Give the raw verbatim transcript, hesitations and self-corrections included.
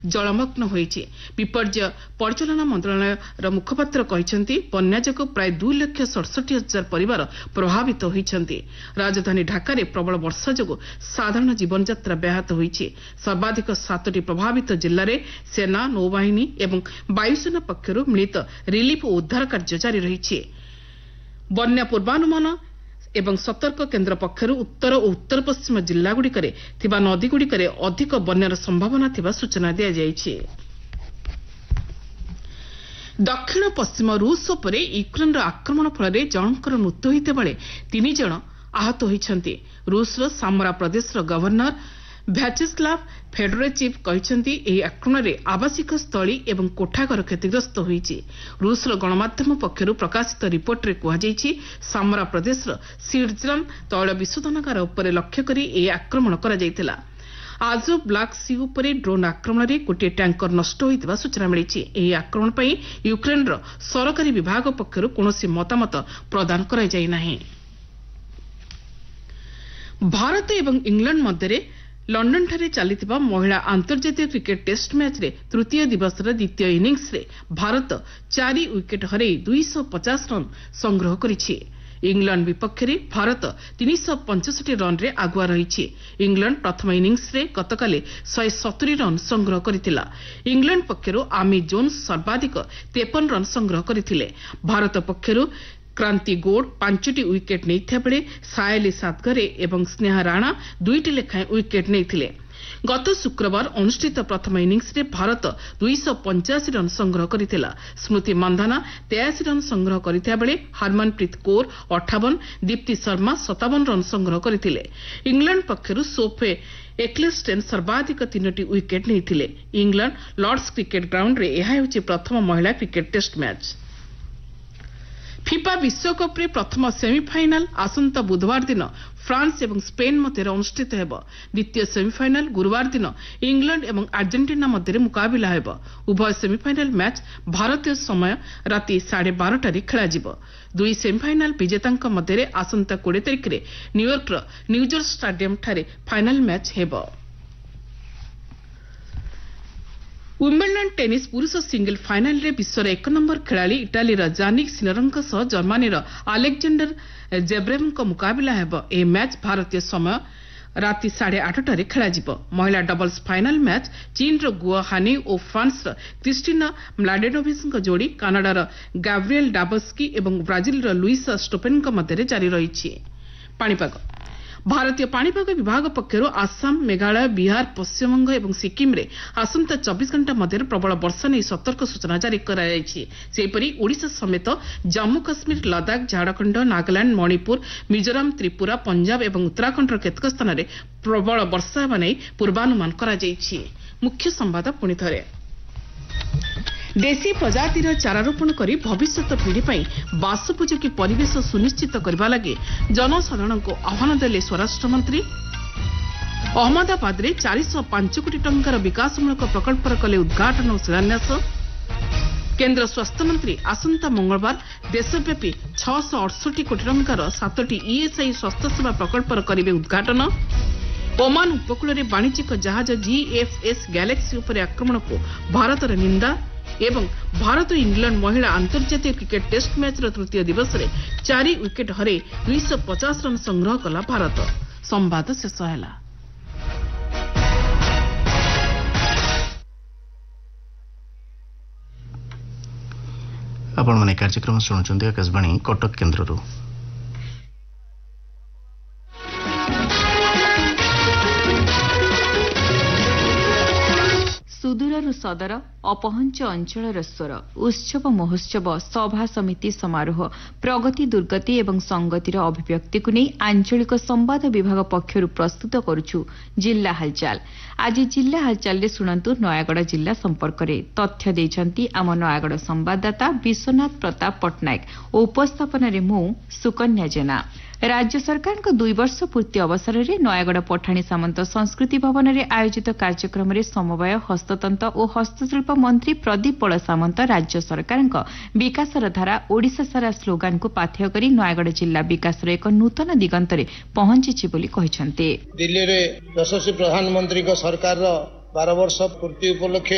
जलमग्न होइछि। विपर्य परिचालना मंत्रालय मुखपात्र कहते बन्या जोगु प्राय दुई लाख सड़सठ हजार परिवार प्रभावित होइछन्ति। राजधानी ढाका रे प्रबल वर्षा जोगु साधारण जीवन यात्रा व्याहत होइछि। सर्वाधिक सातटी प्रभावित जिल्ला रे सेना नौबाहिनी एवं वायुसेना पक्षरु मिलित रिलीफ और उद्धार कार्य जारी रहिछि। बन्या पूर्वानुमान एवं सतर्क केन्द्र पक्षरु उत्तर और उत्तर पश्चिम जिल्ला गुड़िकरे थिबा नदी गुड़िकरे अधिक बन्यार संभावना थिबा सूचना दिया जायछि। दक्षिण पश्चिम रूस उपरे यूक्रेन आक्रमण फल जनकर मृत्यु होइते बेले तीन जन आहत होइछन्ति। रूसर सामरा प्रदेशर गवर्नर भ्याचेस्लाव फेडोरेचिव कहते ଏହି ଆକ୍ରମଣରେ ଆବାସିକ ସ୍ଥଳୀ ଏବଂ କୋଠାଘର କ୍ଷତିଗ୍ରସ୍ତ ହୋଇଛି। ରୁଷର ଗଣମାଧ୍ୟମ ପକ୍ଷରୁ ପ୍ରକାଶିତ ରିପୋର୍ଟରେ କୁହାଯାଇଛି ସାମରା ପ୍ରଦେଶର ସିର୍ଜାନ୍ ତୈଳ ବିଶୋଧନାଗାର ଉପରେ ଲକ୍ଷ୍ୟ କରି ଏହି ଆକ୍ରମଣ କରାଯାଇଥିଲା। ଆଜୋ ବ୍ଲାକ୍ ସି ଉପରେ ଡ୍ରୋନ୍ ଆକ୍ରମଣରେ ଗୋଟିଏ ଟ୍ୟାଙ୍କର ନଷ୍ଟ ହୋଇଥିବା ସୂଚନା ମିଳିଛି। ଏହି ଆକ୍ରମଣ ପାଇଁ ୟୁକ୍ରେନ୍ର ସରକାରୀ ବିଭାଗ ପକ୍ଷରୁ କୌଣସି ମତାମତ ପ୍ରଦାନ କରାଯାଇ ନାହିଁ। ଭାରତ ଏବଂ ଇଂଲଣ୍ଡ ମଧ୍ୟରେ ଲଣ୍ଡନଠାରେ ଚାଲିଥିବା ମହିଳା ଆନ୍ତର୍ଜାତିକ କ୍ରିକେଟ ଟେଷ୍ଟ ମ୍ୟାଚ୍ରେ ତୃତୀୟ ଦିବସର ଦ୍ୱିତୀୟ ଇନିଂସରେ ଭାରତ ଚାରି ୱିକେଟ୍ ହରାଇ ଦୁଇଶହ ପଚାଶ ରନ୍ ସଂଗ୍ରହ କରିଛି। ଇଂଲଣ୍ଡ ବିପକ୍ଷରେ ଭାରତ ତିନିଶହ ପଞ୍ଚଷଠି ରନ୍ରେ ଆଗୁଆ ରହିଛି। ଇଂଲଣ୍ଡ ପ୍ରଥମ ଇନିଂସରେ ଗତକାଲି ଶହେ ସତୁରି ରନ୍ ସଂଗ୍ରହ କରିଥିଲା। ଇଂଲଣ୍ଡ ପକ୍ଷରୁ ଆମି ଜୋନ୍ସ ସର୍ବାଧିକ ତେପନ ରନ୍ ସଂଗ୍ରହ କରିଥିଲେ। ଭାରତ ପକ୍ଷରୁ କ୍ରାନ୍ତି ଗୋଡ ପାଞ୍ଚଟି ୱିକେଟ୍ ନେଇଥିବା ବେଳେ ସାୟଲି ସାତଗରେ ଏବଂ ସ୍ନେହା ରାଣା ଦୁଇଟି ଲେଖାଏଁ ୱିକେଟ୍ ନେଇଥିଲେ। ଗତ ଶୁକ୍ରବାର ଅନୁଷ୍ଠିତ ପ୍ରଥମ ଇନିଂସରେ ଭାରତ ଦୁଇଶହ ପଞ୍ଚାଅଶୀ ରନ୍ ସଂଗ୍ରହ କରିଥିଲା। ସ୍ମୃତି ମନ୍ଧାନା ତେୟାଅଶୀ ରନ୍ ସଂଗ୍ରହ କରିଥିବା ବେଳେ ହରମନପ୍ରୀତ କୌର ଅଠାବନ, ଦୀପ୍ତି ଶର୍ମା ସତାବନ ରନ୍ ସଂଗ୍ରହ କରିଥିଲେ। ଇଂଲଣ୍ଡ ପକ୍ଷରୁ ସୋଫେ ଏକ୍ଲେଷ୍ଟେନ୍ ସର୍ବାଧିକ ତିନୋଟି ୱିକେଟ୍ ନେଇଥିଲେ। ଇଂଲଣ୍ଡ ଲର୍ଡସ୍ କ୍ରିକେଟ୍ ଗ୍ରାଉଣ୍ଡରେ ଏହା ହେଉଛି ପ୍ରଥମ ମହିଳା କ୍ରିକେଟ୍ ଟେଷ୍ଟ ମ୍ୟାଚ୍। ଫିଫା ବିଶ୍ୱକପ୍ରେ ପ୍ରଥମ ସେମିଫାଇନାଲ୍ ଆସନ୍ତା ବୁଧବାର ଦିନ ଫ୍ରାନ୍ସ ଏବଂ ସ୍ପେନ୍ ମଧ୍ୟରେ ଅନୁଷ୍ଠିତ ହେବ। ଦ୍ୱିତୀୟ ସେମିଫାଇନାଲ୍ ଗୁରୁବାର ଦିନ ଇଂଲଣ୍ଡ ଏବଂ ଆର୍ଜେଣ୍ଟିନା ମଧ୍ୟରେ ମୁକାବିଲା ହେବ। ଉଭୟ ସେମିଫାଇନାଲ୍ ମ୍ୟାଚ୍ ଭାରତୀୟ ସମୟ ରାତି ସାଢ଼େ ବାରଟାରେ ଖେଳାଯିବ। ଦୁଇ ସେମିଫାଇନାଲ୍ ବିଜେତାଙ୍କ ମଧ୍ୟରେ ଆସନ୍ତା କୋଡ଼ିଏ ତାରିଖରେ ନ୍ୟୁୟର୍କର ନ୍ୟୁଜେର ଷ୍ଟାଡିୟମ୍ଠାରେ ଫାଇନାଲ୍ ମ୍ୟାଚ୍ ହେବ। ୱିମ୍ବଲଡନ୍ ଟେନିସ୍ ପୁରୁଷ ସିଙ୍ଗଲ ଫାଇନାଲରେ ବିଶ୍ୱର ଏକ ନମ୍ବର ଖେଳାଳି ଇଟାଲୀର ଜାନିକ୍ ସିନରଙ୍କ ସହ ଜର୍ମାନୀର ଆଲେକ୍ଜାଣ୍ଡର ଜେବ୍ରେଭଙ୍କ ମୁକାବିଲା ହେବ। ଏହି ମ୍ୟାଚ୍ ଭାରତୀୟ ସମୟ ରାତି ସାଢ଼େ ଆଠଟାରେ ଖେଳାଯିବ। ମହିଳା ଡବଲ୍ସ ଫାଇନାଲ୍ ମ୍ୟାଚ୍ ଚୀନର ଗୁଅ ହାନି ଓ ଫ୍ରାନ୍ସର କ୍ରିଷ୍ଟିନା ମ୍ଲାଡେନୋଭିକ୍ଙ୍କ ଯୋଡ଼ି କାନାଡାର ଗାବ୍ରିଏଲ ଡାବସ୍କି ଏବଂ ବ୍ରାଜିଲର ଲୁଇସା ଷ୍ଟୋପେନ୍ଙ୍କ ମଧ୍ୟରେ ଜାରି ରହିଛି। ପାଣିପାଗ ଭାରତୀୟ ପାଣିପାଗ ବିଭାଗ ପକ୍ଷରୁ ଆସାମ, ମେଘାଳୟ, ବିହାର, ପଶ୍ଚିମବଙ୍ଗ ଏବଂ ସିକିମ୍ରେ ଆସନ୍ତା ଚବିଶ ଘଣ୍ଟା ମଧ୍ୟରେ ପ୍ରବଳ ବର୍ଷା ନେଇ ସତର୍କ ସୂଚନା ଜାରି କରାଯାଇଛି। ସେହିପରି ଓଡ଼ିଶା ସମେତ ଜାମ୍ମୁ କାଶ୍ମୀର, ଲଦାଖ, ଝାଡ଼ଖଣ୍ଡ, ନାଗାଲାଣ୍ଡ, ମଣିପୁର, ମିଜୋରାମ, ତ୍ରିପୁରା, ପଞ୍ଜାବ ଏବଂ ଉତ୍ତରାଖଣ୍ଡର କେତେକ ସ୍ଥାନରେ ପ୍ରବଳ ବର୍ଷା ହେବା ନେଇ ପୂର୍ବାନୁମାନ କରାଯାଇଛି। ମୁଖ୍ୟ ସମ୍ବାଦ ପୁଣି ଥରେ ଦେଶୀ ପ୍ରଜାତିର ଚାରାରୋପଣ କରି ଭବିଷ୍ୟତ ପିଢ଼ି ପାଇଁ ବାସୋପଯୋଗୀ ପରିବେଶ ସୁନିଶ୍ଚିତ କରିବା ଲାଗି ଜନସାଧାରଣଙ୍କୁ ଆହ୍ୱାନ ଦେଲେ ସ୍ୱରାଷ୍ଟ୍ରମନ୍ତ୍ରୀ। ଅହମ୍ମଦାବାଦରେ ଚାରିଶହ ପାଞ୍ଚ କୋଟି ଟଙ୍କାର ବିକାଶମୂଳକ ପ୍ରକଳ୍ପର କଲେ ଉଦ୍ଘାଟନ ଓ ଶିଳାନ୍ୟାସ। କେନ୍ଦ୍ର ସ୍ୱାସ୍ଥ୍ୟମନ୍ତ୍ରୀ ଆସନ୍ତା ମଙ୍ଗଳବାର ଦେଶବ୍ୟାପୀ ଛଅଶହ ଅଠଷଠି କୋଟି ଟଙ୍କାର ସାତଟି ଇଏସ୍ଆଇ ସ୍ୱାସ୍ଥ୍ୟସେବା ପ୍ରକଳ୍ପର କରିବେ ଉଦ୍ଘାଟନ। ଓମାନ ଉପକୂଳରେ ବାଣିଜ୍ୟିକ ଜାହାଜ ଜିଏଫ୍ଏସ୍ ଗ୍ୟାଲେକ୍ସି ଉପରେ ଆକ୍ରମଣକୁ ଭାରତର ନିନ୍ଦା ଏବଂ ଭାରତ ଇଂଲଣ୍ଡ ମହିଳା ଆନ୍ତର୍ଜାତିକ କ୍ରିକେଟ ଟେଷ୍ଟ ମ୍ୟାଚ୍ର ତୃତୀୟ ଦିବସରେ ଚାରି ୱିକେଟ୍ ହରାଇ ଦୁଇଶହ ପଚାଶ ରନ୍ ସଂଗ୍ରହ କଲା ଭାରତ। ସମ୍ବାଦ ଶେଷ ହେଲା। ଆପଣମାନେ କାର୍ଯ୍ୟକ୍ରମ ଶୁଣୁଛନ୍ତି ଆକାଶବାଣୀ କଟକ କେନ୍ଦ୍ରରୁ। ସୁଦୂରରୁ ସଦର ଅପହଞ୍ଚ ଅଞ୍ଚଳର ସ୍ୱର ଉତ୍ସବ ମହୋତ୍ସବ ସଭା ସମିତି ସମାରୋହ ପ୍ରଗତି ଦୁର୍ଗତି ଏବଂ ସଂଗତିର ଅଭିବ୍ୟକ୍ତିକୁ ନେଇ ଆଞ୍ଚଳିକ ସମ୍ବାଦ ବିଭାଗ ପକ୍ଷରୁ ପ୍ରସ୍ତୁତ କରୁଛୁ ଜିଲ୍ଲା ହାଲଚାଲ। ଆଜି ଜିଲ୍ଲା ହାଲଚାଲରେ ଶୁଣନ୍ତୁ ନୟାଗଡ଼ ଜିଲ୍ଲା ସମ୍ପର୍କରେ ତଥ୍ୟ ଦେଇଛନ୍ତି ଆମ ନୟାଗଡ଼ ସମ୍ବାଦଦାତା ବିଶ୍ୱନାଥ ପ୍ରତାପ ପଟ୍ଟନାୟକ ଓ ଉପସ୍ଥାପନାରେ ମୁଁ ସୁକନ୍ୟା ଜେନା। ରାଜ୍ୟ ସରକାରଙ୍କ ଦୁଇ ବର୍ଷ ପୂର୍ତ୍ତି ଅବସରରେ ନୟାଗଡ଼ ପଠାଣି ସାମନ୍ତ ସଂସ୍କୃତି ଭବନରେ ଆୟୋଜିତ କାର୍ଯ୍ୟକ୍ରମରେ ସମବାୟ ହସ୍ତତନ୍ତ ଓ ହସ୍ତଶିଳ୍ପ ମନ୍ତ୍ରୀ ପ୍ରଦୀପ ବଳ ସାମନ୍ତ ରାଜ୍ୟ ସରକାରଙ୍କ ବିକାଶର ଧାରା ଓଡ଼ିଶା ସାରା ସ୍ଲୋଗାନକୁ ପାଥେୟ କରି ନୟାଗଡ଼ ଜିଲ୍ଲା ବିକାଶର ଏକ ନୂତନ ଦିଗନ୍ତରେ ପହଞ୍ଚିଛି ବୋଲି କହିଛନ୍ତି। ଦିଲ୍ଲୀରେ ଯଶସ୍ୱୀ ପ୍ରଧାନମନ୍ତ୍ରୀଙ୍କ ସରକାରର ବାର ବର୍ଷ ପୂର୍ତ୍ତି ଉପଲକ୍ଷେ